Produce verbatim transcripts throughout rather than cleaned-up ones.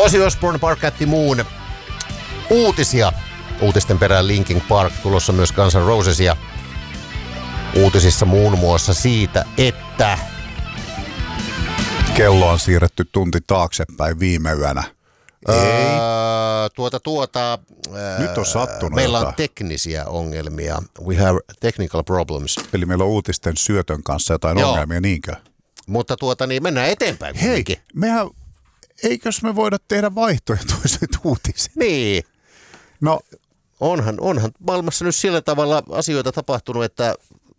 Ozzy Osbourne, Bark at the Moon. Uutisia. Uutisten perään Linkin Park, tulossa myös Guns N' Rosesia. Uutisissa muun muassa siitä, että kello on siirretty tunti taaksepäin viime yönä. Ei. Öö, tuota, tuota, öö, Nyt on sattunut meillä jotain. on teknisiä ongelmia. We have technical problems. Eli meillä on uutisten syötön kanssa jotain Joo. ongelmia, niinkö? Mutta tuota, niin mennään eteenpäin. Hei, kumminkin. mehän, eikös me voida tehdä vaihtoehtoiset uutiset? Niin. No, Onhan, onhan maailmassa nyt sillä tavalla asioita tapahtunut, että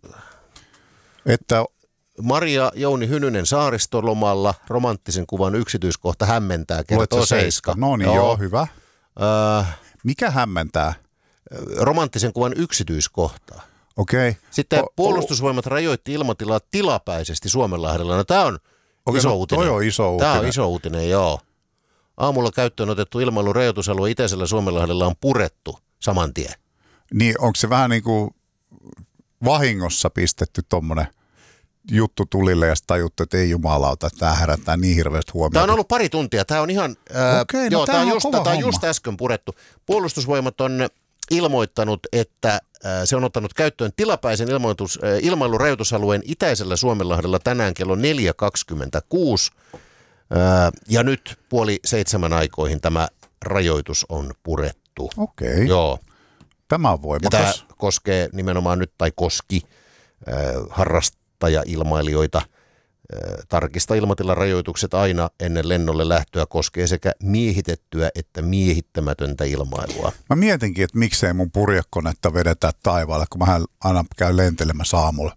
että Maria Jouni Hynynen saaristolomalla, romanttisen kuvan yksityiskohta hämmentää, kertoo Seiska. No niin, joo, joo hyvä. Öö, Mikä hämmentää? romanttisen kuvan yksityiskohtaa. Okei. Okay. Sitten O- puolustusvoimat rajoitti ilmatilaa tilapäisesti Suomenlahdella. No tämä on Okei, iso no, uutinen. toi on iso Tämä uutinen. on iso uutinen, joo. Aamulla käyttöön otettu ilmailun rajoitusalue itäisellä Suomenlahdella on purettu saman tien. Niin, onko se vähän niin kuin vahingossa pistetty tommonen juttu tulille ja sitten tajuttu, että ei jumalauta, että tämä herättää niin hirveästi huomiota. Tämä on ollut pari tuntia. Tämä on ihan, ää, Okei, no joo, tämä tämähän on, on just, kova tämä on homma. just äsken purettu. Puolustusvoimat on ilmoittanut, että ää, se on ottanut käyttöön tilapäisen ilmoitus, ää, ilmailun rajoitusalueen itäisellä Suomenlahdella tänään kello neljä kaksikymmentäkuusi. Ää, ja nyt puoli seitsemän aikoihin tämä rajoitus on purettu. Okei, Joo. tämä on Ja voimakas. tämä koskee nimenomaan nyt, tai koski äh, harrastaja-ilmailijoita. Äh, tarkista ilmatilan rajoitukset aina ennen lennolle lähtöä koskee sekä miehitettyä että miehittämätöntä ilmailua. Mä mietinkin, että miksei mun purjekonetta vedetä taivaalle, kun mä aina käyn lentelemässä aamulla.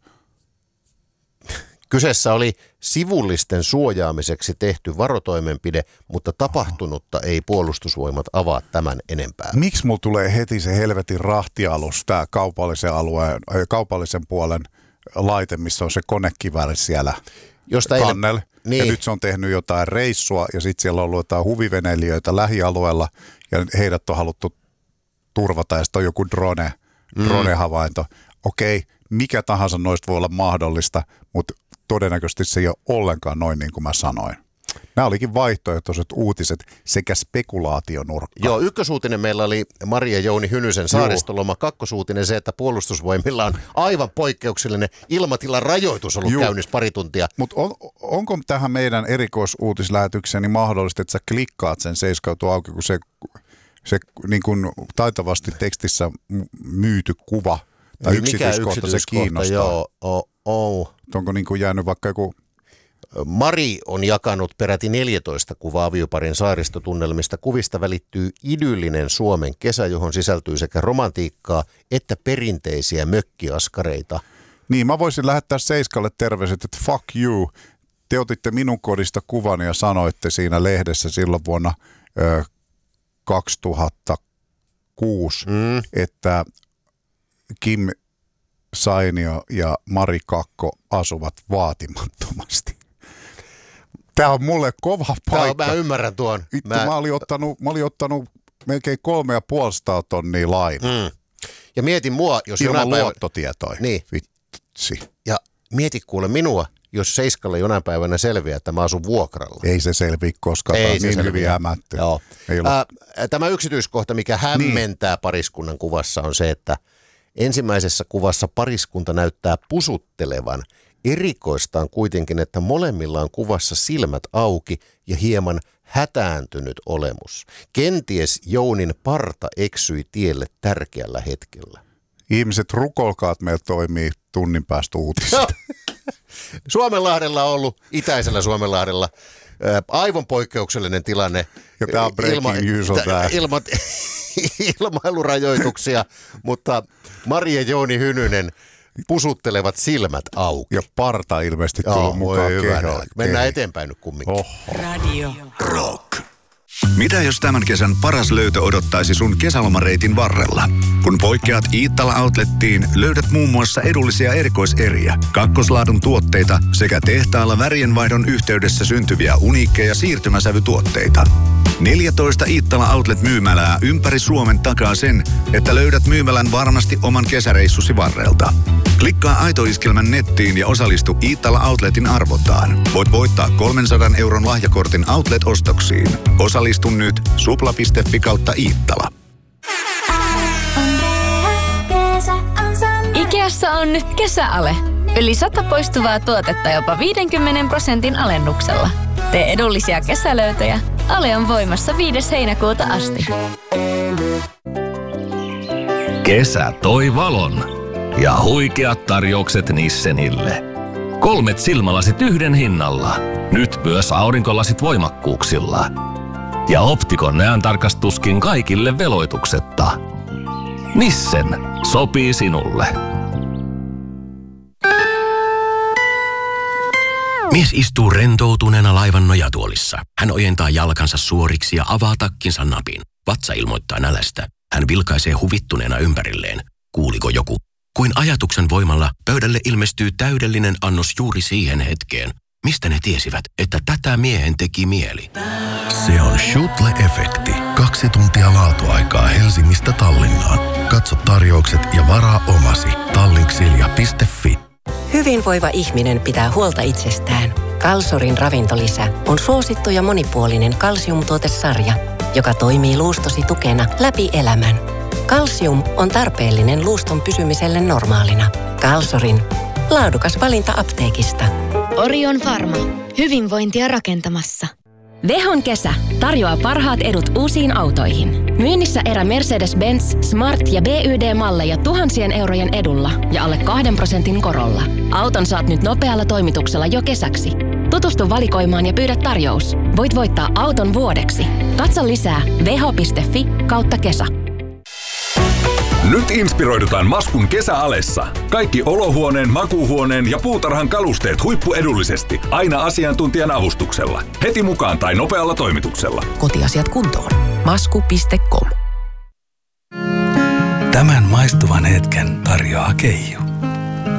Kyseessä oli sivullisten suojaamiseksi tehty varotoimenpide, mutta tapahtunutta ei puolustusvoimat avaa tämän enempää. Miksi mulla tulee heti se helvetin rahtialus, tää kaupallisen alueen, äh, kaupallisen puolen laite, missä on se konekivääri siellä Josta kannella. niin. Ja nyt se on tehnyt jotain reissua ja sitten siellä on ollut jotain huviveneilijöitä lähialueella ja heidät on haluttu turvata ja sitten on joku drone, Mm. drone-havainto. Okei, mikä tahansa noista voi olla mahdollista, mutta todennäköisesti se ei ole ollenkaan noin niin kuin mä sanoin. Nämä olikin vaihtoehtoiset uutiset sekä spekulaationurkka. Joo, ykkösuutinen meillä oli Maria Jouni Hynysen saaristoloma. Kakkosuutinen se, että puolustusvoimilla on aivan poikkeuksellinen ilmatilan rajoitus ollut Juu. käynnissä pari tuntia. Mutta on, onko tähän meidän erikoisuutislähetykseen mahdollista, että sä klikkaat sen seiskautu auki, kun se, se niin kuin taitavasti tekstissä myyty kuva tai Niin, mikä yksityiskohta, se kiinnostaa? Joo, oh, oh. Onko niin kuin jäänyt vaikka joku... Mari on jakanut peräti neljätoista kuvaa avioparin saaristotunnelmista. Kuvista välittyy idyllinen Suomen kesä, johon sisältyy sekä romantiikkaa että perinteisiä mökkiaskareita. Niin, mä voisin lähettää Seiskalle terveiset, että fuck you. Te otitte minun kodista kuvan ja sanoitte siinä lehdessä silloin vuonna ö, kaksituhattakuusi, Mm. että Kim Sainio ja Mari Kakko asuvat vaatimattomasti. Tämä on mulle kova paikka. Tää, mä ymmärrän tuon. Vittu, mä... Mä, olin ottanut, mä olin ottanut melkein kolme ja puolesta tonnia lainaa. Mm. Ja mietin mua, jos Ilman jonain päivänä... luottotietoja. Niin. Vitsi. Ja mieti kuule minua, jos Seiskalle jonain päivänä selviää, että mä asun vuokralla. Ei se selviä koskaan. Tämä on niin selviä. hyvin hämätty. Joo. Ei ole... Ää, tämä yksityiskohta, mikä hämmentää niin. pariskunnan kuvassa, on se, että ensimmäisessä kuvassa pariskunta näyttää pusuttelevan. Erikoista on kuitenkin, että molemmilla on kuvassa silmät auki ja hieman hätääntynyt olemus. Kenties Jounin parta eksyi tielle tärkeällä hetkellä. Ihmiset, rukolkaa, että meillä toimii tunnin päästä uutista. Suomenlahdella on ollut, itäisellä Suomenlahdella, ää, aivan poikkeuksellinen tilanne. Ja tämä on breaking news on tämä. Ilma, ilmailurajoituksia, mutta Maria Jouni Hynynen pusuttelevat silmät auki. Ja parta ilmeisesti tullut Joo, mukaan kehoon. Mennään eteenpäin nyt kumminkin. Oho. Radio Rock. Mitä jos tämän kesän paras löytö odottaisi sun kesälomareitin varrella? Kun poikkeat Iittala Outlettiin, löydät muun muassa edullisia erikoiseriä, kakkoslaadun tuotteita sekä tehtaalla värienvaihdon yhteydessä syntyviä uniikkeja siirtymäsävytuotteita. neljätoista Iittala Outlet-myymälää ympäri Suomen takaa sen, että löydät myymälän varmasti oman kesäreissusi varrelta. Klikkaa Aito-iskelmän nettiin ja osallistu Iittala Outletin arvontaan. Voit voittaa kolmensadan euron lahjakortin Outlet-ostoksiin. Osallistu nyt supla piste fi kautta Iittala. Ikeassa on nyt kesäale. Yli sata poistuvaa tuotetta jopa viidenkymmenen prosentin alennuksella. Tee edullisia kesälöytöjä. Ale on voimassa viides heinäkuuta asti. Kesä toi valon ja huikeat tarjoukset Nissenille. Kolmet silmälasit yhden hinnalla. Nyt myös aurinkolasit voimakkuuksilla. Ja Optikon näöntarkastuskin kaikille veloituksetta. Nissen sopii sinulle. Mies istuu rentoutuneena laivan nojatuolissa. Hän ojentaa jalkansa suoriksi ja avaa takkinsa napin. Vatsa ilmoittaa nälästä. Hän vilkaisee huvittuneena ympärilleen. Kuuliko joku? Kuin ajatuksen voimalla pöydälle ilmestyy täydellinen annos juuri siihen hetkeen. Mistä ne tiesivät, että tätä miehen teki mieli? Se on Schutle-efekti. Kaksi tuntia laatuaikaa Helsingistä Tallinnaan. Katso tarjoukset ja varaa omasi. Tallinksilja piste fi. Hyvinvoiva ihminen pitää huolta itsestään. Kalsorin ravintolisä on suosittu ja monipuolinen kalsiumtuotesarja, joka toimii luustosi tukena läpi elämän. Kalsium on tarpeellinen luuston pysymiselle normaalina. Kalsorin laadukas valinta apteekista. Orion Pharma. Hyvinvointia rakentamassa. Vehon kesä tarjoaa parhaat edut uusiin autoihin. Myynnissä erä Mercedes-Benz, Smart ja B Y D-malleja tuhansien eurojen edulla ja alle kahden prosentin korolla. Auton saat nyt nopealla toimituksella jo kesäksi. Tutustu valikoimaan ja pyydä tarjous. Voit voittaa auton vuodeksi. Katso lisää veho piste fi kautta kesä. Nyt inspiroidutaan Maskun kesäalessa. Kaikki olohuoneen, makuuhuoneen ja puutarhan kalusteet huippuedullisesti. Aina asiantuntijan avustuksella. Heti mukaan tai nopealla toimituksella. Kotiasiat kuntoon. masku piste com. Tämän maistuvan hetken tarjoaa Keijo.